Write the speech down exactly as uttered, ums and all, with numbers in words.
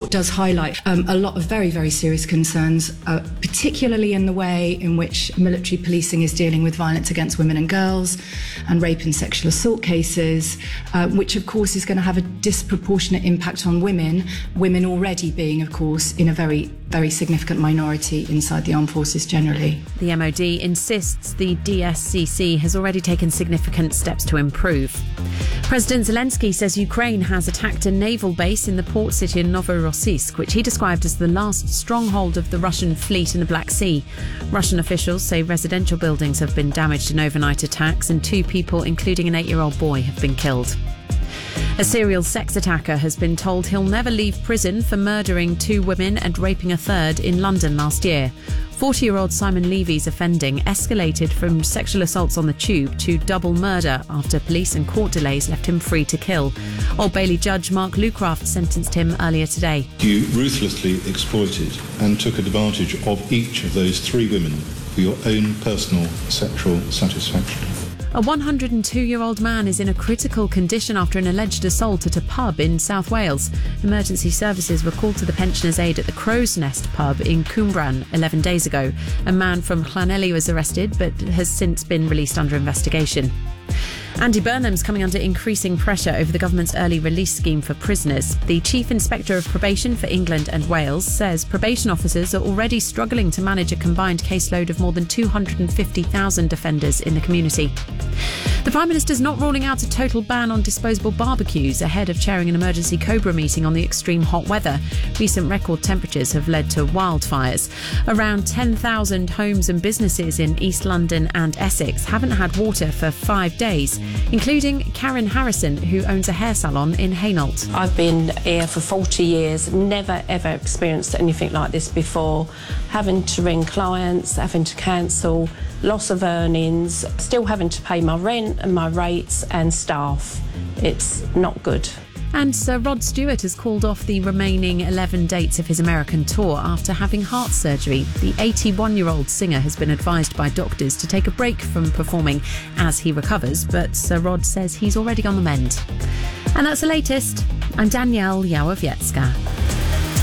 report does highlight um, a lot of very, very serious concerns, uh, particularly in the way in which military policing is dealing with violence against women and girls and rape and sexual assault cases, uh, which of course is going to have a disproportionate impact on women, women already being, of course, in a very, very significant minority inside the armed forces generally. The M O D insists the D S C C has already taken significant steps to improve. President Zelensky says Ukraine has attacked a naval base in the port city of Novorossiysk, which he described as the last stronghold of the Russian fleet in the Black Sea. Russian officials say residential buildings have been damaged in overnight attacks and two people, including an eight-year-old boy, have been killed. A serial sex attacker has been told he'll never leave prison for murdering two women and raping a third in London last year. forty-year-old Simon Levy's offending escalated from sexual assaults on the tube to double murder after police and court delays left him free to kill. Old Bailey Judge Mark Lucraft sentenced him earlier today. You ruthlessly exploited and took advantage of each of those three women for your own personal sexual satisfaction. A one hundred two-year-old man is in a critical condition after an alleged assault at a pub in South Wales. Emergency services were called to the pensioners' aid at the Crow's Nest pub in Cwmbran eleven days ago. A man from Llanelli was arrested but has since been released under investigation. Andy Burnham's coming under increasing pressure over the government's early release scheme for prisoners. The Chief Inspector of Probation for England and Wales says probation officers are already struggling to manage a combined caseload of more than two hundred fifty thousand offenders in the community. The Prime Minister's not ruling out a total ban on disposable barbecues ahead of chairing an emergency Cobra meeting on the extreme hot weather. Recent record temperatures have led to wildfires. Around ten thousand homes and businesses in East London and Essex haven't had water for five days, including Karen Harrison, who owns a hair salon in Hainault. I've been here for forty years, never ever experienced anything like this before. Having to ring clients, having to cancel, loss of earnings, still having to pay my rent and my rates and staff. It's not good. And Sir Rod Stewart has called off the remaining eleven dates of his American tour after having heart surgery. The eighty-one-year-old singer has been advised by doctors to take a break from performing as he recovers, but Sir Rod says he's already on the mend. And that's the latest. I'm Danielle Yawowiecka.